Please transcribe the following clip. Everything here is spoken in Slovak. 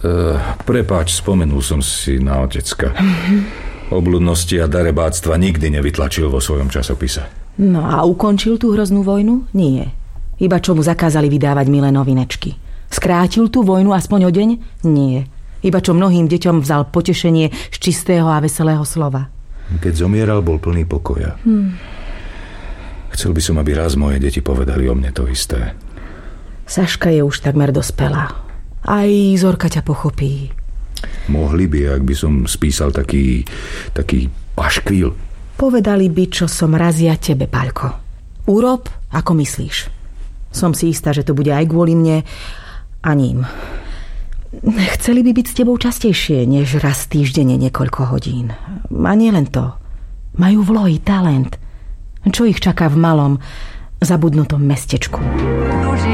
Prepáč, spomenul som si na otecka. Obľudnosti a darebáctva nikdy nevytlačil vo svojom časopise. No a ukončil tú hroznú vojnu? Nie. Iba čo mu zakázali vydávať milé novinečky. Skrátil tú vojnu aspoň o deň? Nie. Iba čo mnohým deťom vzal potešenie z čistého a veselého slova. Keď zomieral, bol plný pokoja. Chcel by som, aby raz moje deti povedali o mne to isté. Saška je už takmer dospelá. Aj Zorka ťa pochopí. Mohli by, ak by som spísal taký paškvíl. Povedali by, čo som razia tebe, Paľko. Urob, ako myslíš. Som si istá, že to bude aj kvôli mne a ním. Chceli by byť s tebou častejšie, než raz týždenne niekoľko hodín. A nie len to. Majú vlohy, talent. Čo ich čaká v malom, zabudnutom mestečku?